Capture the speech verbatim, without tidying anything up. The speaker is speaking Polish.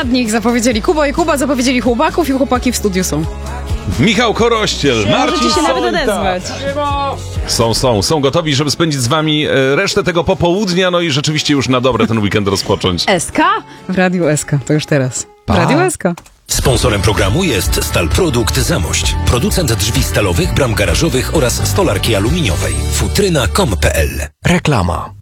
ostatnich zapowiedzieli Kuba i Kuba, zapowiedzieli chłopaków i chłopaki w studiu są. Michał Korościel, Marcin Możecie się nawet Sońta. odezwać. Są, są, są gotowi, żeby spędzić z wami e, resztę tego popołudnia, no i rzeczywiście już na dobre ten weekend rozpocząć. S K? W Radiu S K, to już teraz. W Radiu S K. Sponsorem programu jest Stal Produkt Zamość. Producent drzwi stalowych, bram garażowych oraz stolarki aluminiowej. futryna kropka com kropka p l. Reklama.